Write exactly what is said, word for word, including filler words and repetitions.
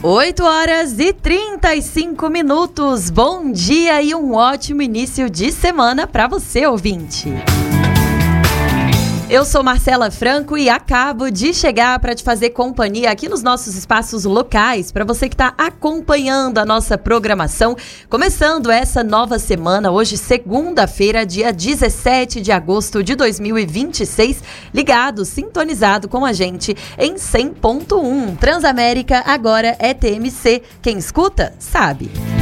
oito horas e trinta e cinco minutos. Bom dia e um ótimo início de semana para você, ouvinte. Eu sou Marcela Franco e acabo de chegar para te fazer companhia aqui nos nossos espaços locais, para você que está acompanhando a nossa programação, começando essa nova semana, hoje segunda-feira, dia dezessete de agosto de dois mil e vinte e seis, ligado, sintonizado com a gente em cem ponto um. Transamérica agora é T M C, quem escuta sabe.